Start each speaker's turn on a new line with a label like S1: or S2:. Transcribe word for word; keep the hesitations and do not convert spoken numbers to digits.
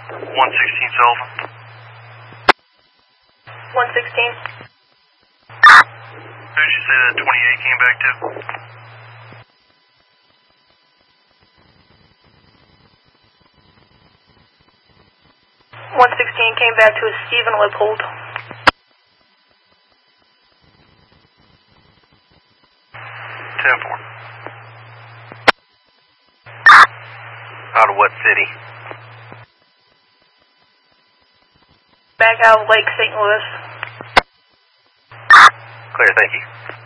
S1: one sixteen Sullivan.
S2: one sixteen.
S1: Who did you say that twenty-eight came back to?
S2: one sixteen came back to a Stephen Lippold.
S1: ten four.
S3: Out of what city?
S2: Back out of Lake Saint Louis.
S3: Clear, thank you.